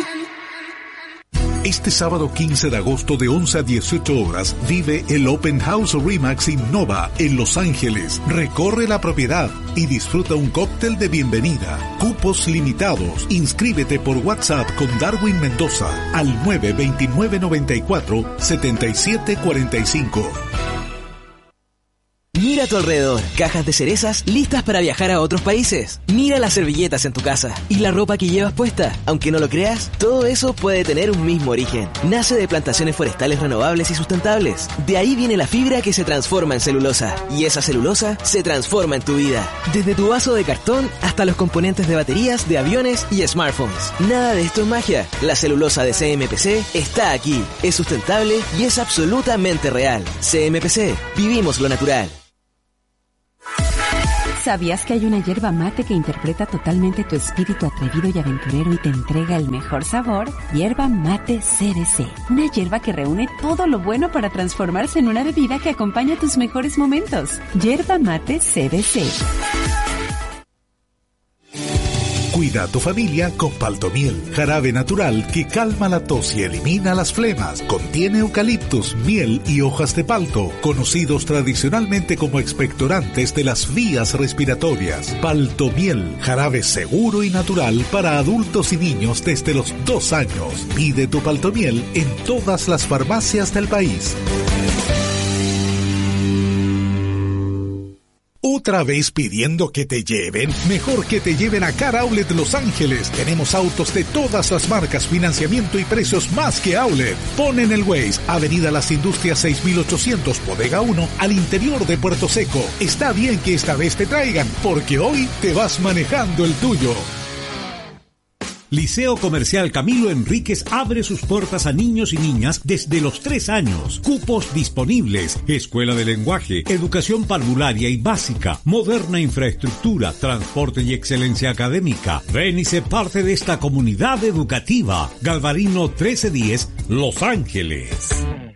Este sábado 15 de agosto de 11 a 18 horas vive el Open House RE/MAX Innova en Los Ángeles. Recorre la propiedad y disfruta un cóctel de bienvenida. Cupos limitados. Inscríbete por WhatsApp con Darwin Mendoza al 929-94-7745. Mira a tu alrededor, cajas de cerezas listas para viajar a otros países. Mira las servilletas en tu casa y la ropa que llevas puesta. Aunque no lo creas, todo eso puede tener un mismo origen. Nace de plantaciones forestales renovables y sustentables. De ahí viene la fibra que se transforma en celulosa. Y esa celulosa se transforma en tu vida. Desde tu vaso de cartón hasta los componentes de baterías, de aviones y smartphones. Nada de esto es magia. La celulosa de CMPC está aquí. Es sustentable y es absolutamente real. CMPC. Vivimos lo natural. ¿Sabías que hay una yerba mate que interpreta totalmente tu espíritu atrevido y aventurero y te entrega el mejor sabor? Yerba mate CBC. Una yerba que reúne todo lo bueno para transformarse en una bebida que acompaña tus mejores momentos. Yerba mate CBC. Cuida a tu familia con Paltomiel, jarabe natural que calma la tos y elimina las flemas. Contiene eucaliptus, miel y hojas de palto, conocidos tradicionalmente como expectorantes de las vías respiratorias. Paltomiel, jarabe seguro y natural para adultos y niños desde los 2 años. Pide tu Paltomiel en todas las farmacias del país. ¿Otra vez pidiendo que te lleven? Mejor que te lleven a Car Outlet Los Ángeles. Tenemos autos de todas las marcas, financiamiento y precios más que Outlet. Pon en el Waze, Avenida Las Industrias 6800, Bodega 1, al interior de Puerto Seco. Está bien que esta vez te traigan, porque hoy te vas manejando el tuyo. Liceo Comercial Camilo Enríquez abre sus puertas a niños y niñas desde los 3 años. Cupos disponibles. Escuela de lenguaje, educación parvularia y básica, moderna infraestructura, transporte y excelencia académica. Ven y sé parte de esta comunidad educativa. Galvarino 1310, Los Ángeles.